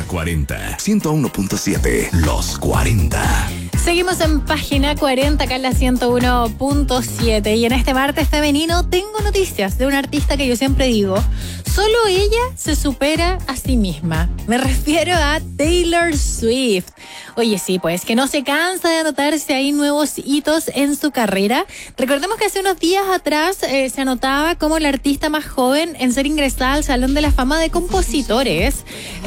40. 101.7. Los 40. Seguimos en página 40, acá en la 101.7. Y en este martes femenino tengo noticias de una artista que yo siempre digo, solo ella se supera a sí misma. Me refiero a Taylor Swift. Oye, sí, pues, que no se cansa de anotarse ahí nuevos hitos en su carrera. Recordemos que hace unos días atrás se anotaba como la artista más joven en ser ingresada al Salón de la Fama de Compositores.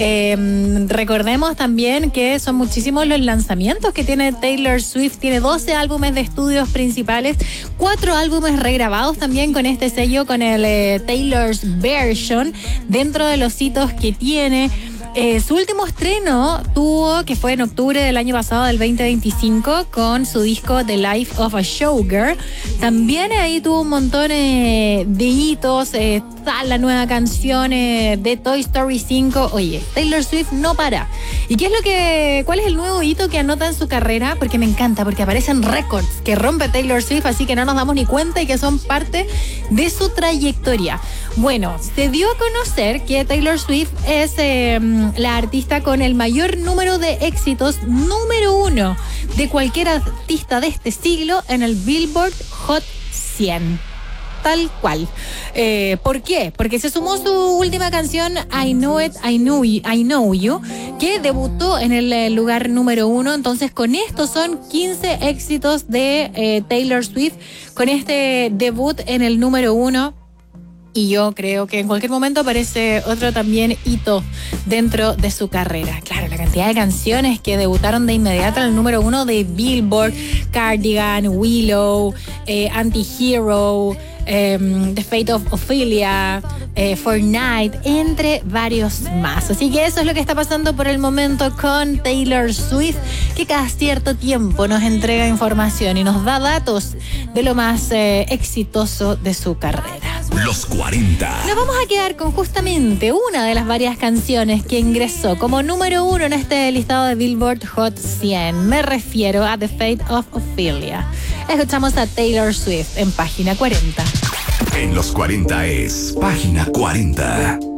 Recordemos también que son muchísimos los lanzamientos que tiene Taylor Swift. Tiene 12 álbumes de estudios principales, 4 álbumes regrabados también con este sello, con el Taylor's Version, dentro de los hitos que tiene. Su último estreno tuvo, que fue en octubre del año pasado, del 2025, con su disco The Life of a Showgirl. También ahí tuvo un montón de hitos. Está la nueva canción de Toy Story 5. Oye, Taylor Swift no para. ¿Y cuál es el nuevo hito que anota en su carrera? Porque me encanta, porque aparecen récords que rompe Taylor Swift, así que no nos damos ni cuenta y que son parte de su trayectoria. Bueno, se dio a conocer que Taylor Swift es la artista con el mayor número de éxitos, número 1 de cualquier artista de este siglo en el Billboard Hot 100. Tal cual. ¿Por qué? Porque se sumó su última canción, I Know It, I Know You, que debutó en el lugar número 1. Entonces, con esto son 15 éxitos de Taylor Swift, con este debut en el número 1. Y yo creo que en cualquier momento aparece otro también hito dentro de su carrera. Claro, la cantidad de canciones que debutaron de inmediato en el número 1 de Billboard: Cardigan, Willow, Anti-Hero, The Fate of Ophelia, Fortnite, entre varios más. Así que eso es lo que está pasando por el momento con Taylor Swift, que cada cierto tiempo nos entrega información y nos da datos de lo más exitoso de su carrera. Los 40. Nos vamos a quedar con justamente una de las varias canciones que ingresó como número 1 en este listado de Billboard Hot 100. Me refiero a The Fate of Ophelia. Escuchamos a Taylor Swift en página 40. En los 40 es página 40.